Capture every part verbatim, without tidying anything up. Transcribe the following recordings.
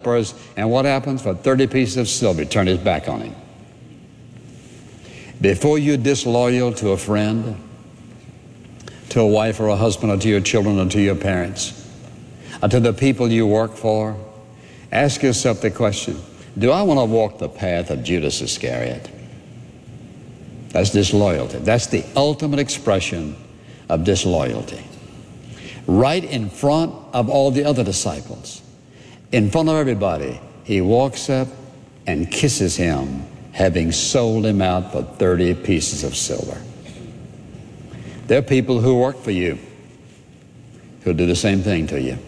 prospers, and what happens? For thirty pieces of silver, turn his back on him. Before you're disloyal to a friend, to a wife or a husband, or to your children, or to your parents, or to the people you work for, ask yourself the question, do I want to walk the path of Judas Iscariot? That's disloyalty. That's the ultimate expression of disloyalty. Right in front of all the other disciples, in front of everybody, he walks up and kisses him, having sold him out for thirty pieces of silver. There are people who work for you who'll do the same thing to you.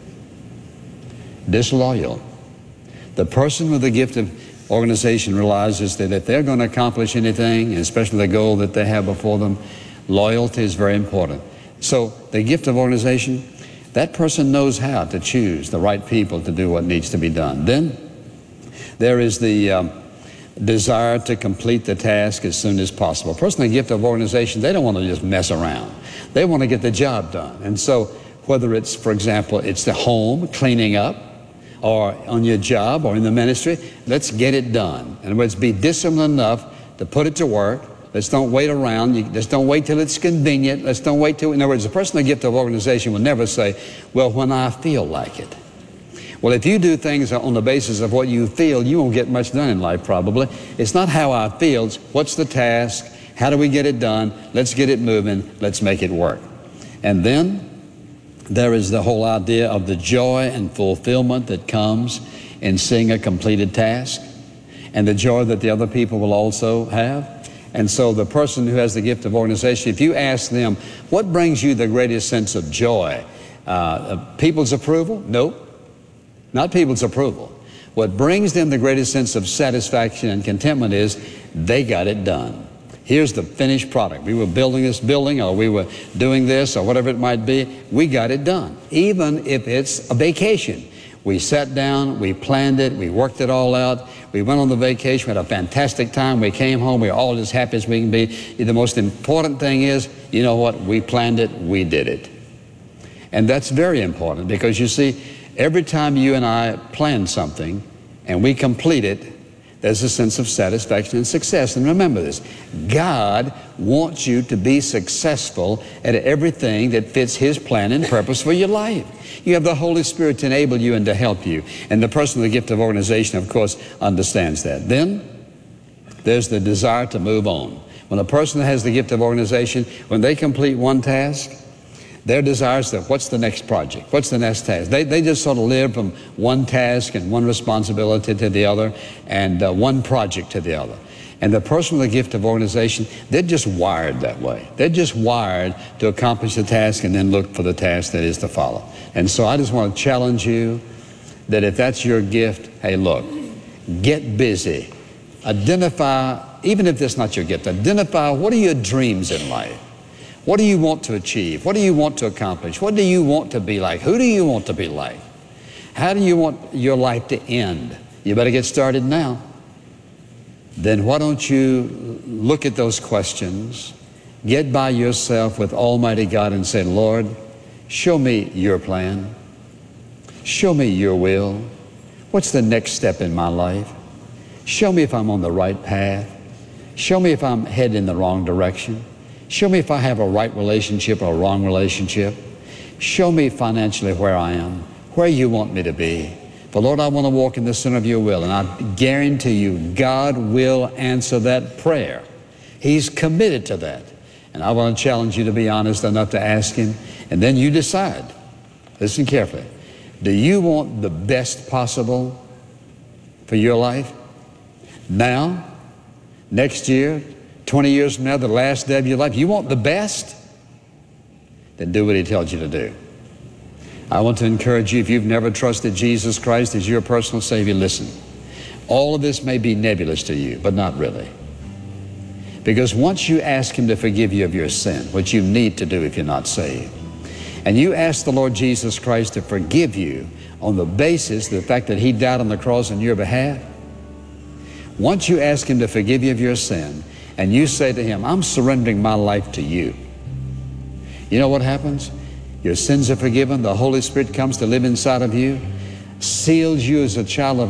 Disloyal. The person with the gift of organization realizes that if they're going to accomplish anything, and especially the goal that they have before them, loyalty is very important. So the gift of organization, that person knows how to choose the right people to do what needs to be done. Then there is the um, desire to complete the task as soon as possible. A person with the gift of organization, they don't want to just mess around. They want to get the job done. And so whether it's, for example, it's the home, cleaning up, or on your job or in the ministry, let's get it done. In other words, be disciplined enough to put it to work. Let's don't wait around. You just don't wait till it's convenient. Let's don't wait till, in other words, a person with the gift of organization will never say, well, when I feel like it. Well, if you do things on the basis of what you feel, you won't get much done in life probably. It's not how I feel, it's what's the task, how do we get it done, let's get it moving, let's make it work. And then there is the whole idea of the joy and fulfillment that comes in seeing a completed task, and the joy that the other people will also have. And so the person who has the gift of organization, if you ask them, what brings you the greatest sense of joy? Uh, people's approval? Nope. Not people's approval. What brings them the greatest sense of satisfaction and contentment is they got it done. Here's the finished product. We were building this building, or we were doing this, or whatever it might be. We got it done, even if it's a vacation. We sat down, we planned it, we worked it all out. We went on the vacation, we had a fantastic time. We came home, we were all as happy as we can be. The most important thing is, you know what? We planned it, we did it. And that's very important, because you see, every time you and I plan something and we complete it, there's a sense of satisfaction and success. And remember this, God wants you to be successful at everything that fits His plan and purpose for your life. You have the Holy Spirit to enable you and to help you. And the person with the gift of organization, of course, understands that. Then there's the desire to move on. When a person has the gift of organization, when they complete one task, their desire is that what's the next project? What's the next task? They, they just sort of live from one task and one responsibility to the other, and uh, one project to the other. And the person with the gift of organization, they're just wired that way. They're just wired to accomplish the task and then look for the task that is to follow. And so I just want to challenge you that if that's your gift, hey, look, get busy. Identify, even if that's not your gift, identify what are your dreams in life. What do you want to achieve? What do you want to accomplish? What do you want to be like? Who do you want to be like? How do you want your life to end? You better get started now. Then why don't you look at those questions, get by yourself with Almighty God and say, Lord, show me your plan. Show me your will. What's the next step in my life? Show me if I'm on the right path. Show me if I'm headed in the wrong direction. Show me if I have a right relationship or a wrong relationship. Show me financially where I am, where you want me to be. But Lord, I want to walk in the center of your will, and I guarantee you God will answer that prayer. He's committed to that. And I want to challenge you to be honest enough to ask Him, and then you decide. Listen carefully. Do you want the best possible for your life? Now? Next year? twenty years from now, the last day of your life? You want the best? Then do what He tells you to do. I want to encourage you, if you've never trusted Jesus Christ as your personal Savior, listen. All of this may be nebulous to you, but not really. Because once you ask Him to forgive you of your sin, which you need to do if you're not saved, and you ask the Lord Jesus Christ to forgive you on the basis of the fact that He died on the cross on your behalf, once you ask Him to forgive you of your sin, and you say to Him, I'm surrendering my life to you, you know what happens? Your sins are forgiven. The Holy Spirit comes to live inside of you, seals you as a child of